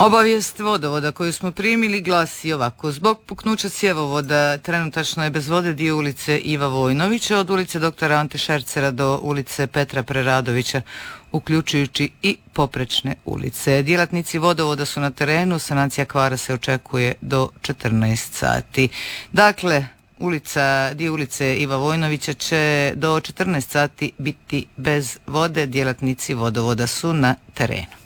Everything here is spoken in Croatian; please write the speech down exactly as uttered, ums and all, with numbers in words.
Obavijest vodovoda koju smo primili glasi ovako. Zbog puknuća cjevovoda trenutačno je bez vode dio ulice Iva Vojnovića od ulice doktora Ante Šercera do ulice Petra Preradovića, uključujući i poprečne ulice. Djelatnici vodovoda su na terenu, sanacija kvara se očekuje do četrnaest sati. Dakle, ulica, dio ulice Iva Vojnovića će do četrnaest sati biti bez vode, djelatnici vodovoda su na terenu.